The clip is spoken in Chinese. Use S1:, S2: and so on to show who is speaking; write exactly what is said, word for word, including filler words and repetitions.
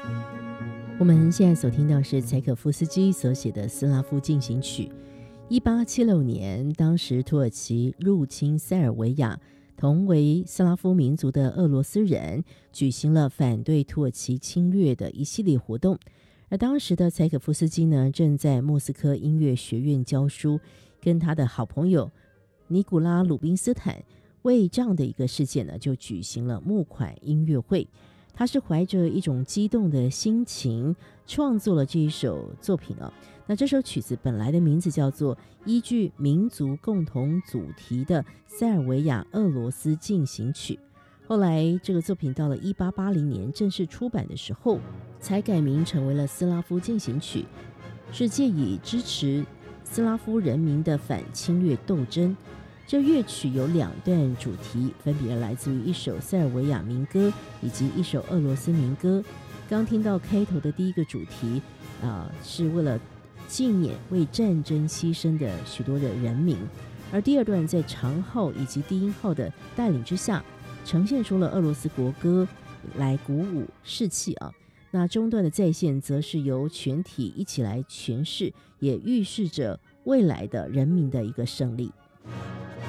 S1: 我们现在所听到是柴可夫斯基所写的斯拉夫进行曲。一八七六年，当时土耳其入侵塞尔维亚，同为斯拉夫民族的俄罗斯人举行了反对土耳其侵略的一系列活动。而当时的柴可夫斯基呢，正在莫斯科音乐学院教书，跟他的好朋友尼古拉鲁宾斯坦为这样的一个事件呢，就举行了募款音乐会。他是怀着一种激动的心情创作了这一首作品啊。那这首曲子本来的名字叫做依据民族共同主题的塞尔维亚俄罗斯进行曲，后来这个作品到了一八八零年正式出版的时候，才改名成为了斯拉夫进行曲，是借以支持斯拉夫人民的反侵略斗争。这乐曲有两段主题，分别来自于一首塞尔维亚民歌以及一首俄罗斯民歌。刚听到开头的第一个主题，呃、是为了纪念为战争牺牲的许多的人民，而第二段在长号以及低音号的带领之下，呈现出了俄罗斯国歌，来鼓舞士气啊。那中段的再现则是由全体一起来诠释，也预示着未来的人民的一个胜利。